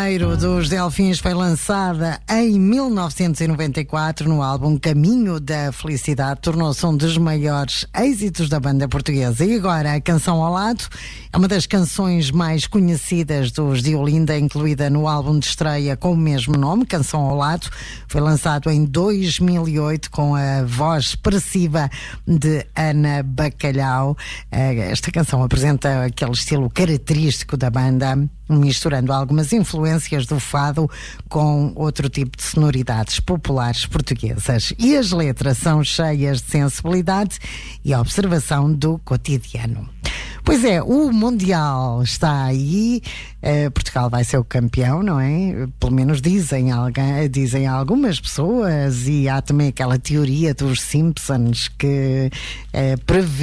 primeiro dos Delfins foi lançada em 1994 no álbum Caminho da Felicidade. Tornou-se um dos maiores êxitos da banda portuguesa. E agora a canção ao lado é uma das canções mais conhecidas dos de Olinda, incluída no álbum de estreia com o mesmo nome, Canção ao Lado. Foi lançado em 2008 com a voz expressiva de Ana Bacalhau. Esta canção apresenta aquele estilo característico da banda, misturando algumas influências do fado com outro tipo de sonoridades populares portuguesas. E as letras são cheias de sensibilidade e observação do cotidiano. Pois é, o Mundial está aí, Portugal vai ser o campeão, não é? Pelo menos dizem algumas pessoas, e há também aquela teoria dos Simpsons que prevê